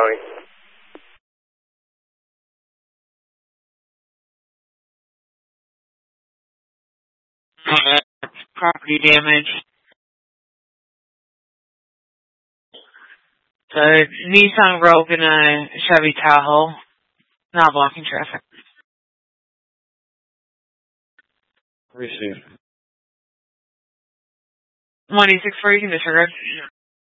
County. Property damage. The Nissan Rogue and a Chevy Tahoe. Not blocking traffic. Receive. 186 for you can disregard.